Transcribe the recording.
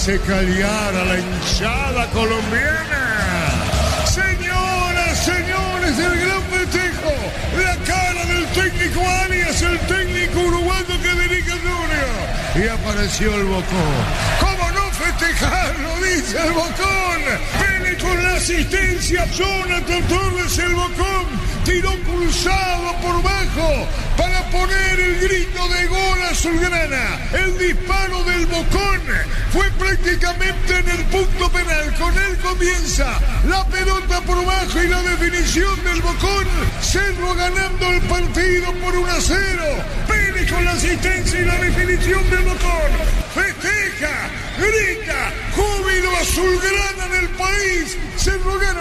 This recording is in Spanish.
hace callar a la hinchada colombiana. Señoras, señores del gran festejo, la cara del técnico Arias, el técnico uruguayo Federico Junior. Y apareció el Bocón. ¿Cómo no festejarlo? Dice el Bocón. Viene con la asistencia Jonathan Torres, el Bocón. Tiró pulsado por bajo para poner el grito de gol azulgrana. El disparo del Bocón fue prácticamente en el punto penal. Con él comienza la pelota por bajo y la definición del Bocón. Cerro ganando el partido por 1-0. Pérez con la asistencia y la definición del Bocón. Festeja, grita, júbilo azulgrana en el país. Cerro gana.